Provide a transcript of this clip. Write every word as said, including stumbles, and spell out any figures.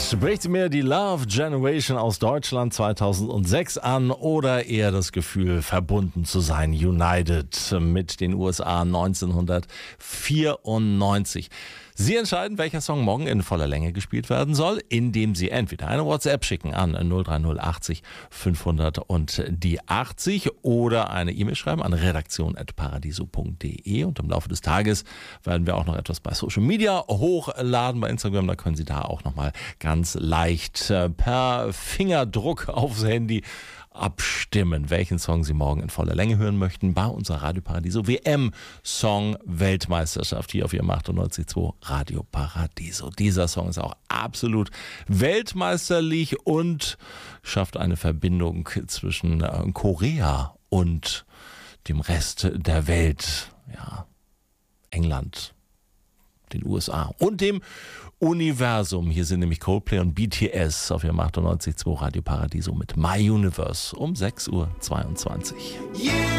Spricht mir die Love Generation aus Deutschland zweitausendsechs an oder eher das Gefühl, verbunden zu sein, united mit den U S A neunzehnhundertvierundneunzig? Sie entscheiden, welcher Song morgen in voller Länge gespielt werden soll, indem Sie entweder eine WhatsApp schicken an null drei null achtzig fünfhundert und die achtzig oder eine E-Mail schreiben an redaktion at paradiso punkt de, und im Laufe des Tages werden wir auch noch etwas bei Social Media hochladen, bei Instagram. Da können Sie da auch nochmal ganz leicht per Fingerdruck aufs Handy abstimmen, welchen Song Sie morgen in voller Länge hören möchten bei unserer Radio Paradiso W M-Song-Weltmeisterschaft hier auf Ihrem achtundneunzig Komma zwei Radio Paradiso. Dieser Song ist auch absolut weltmeisterlich und schafft eine Verbindung zwischen Korea und dem Rest der Welt. Ja, England, den U S A und dem Universum. Hier sind nämlich Coldplay und B T S auf Ihrem achtundneunzig Komma zwei Radio Paradiso mit My Universe um sechs Uhr zweiundzwanzig. Yeah.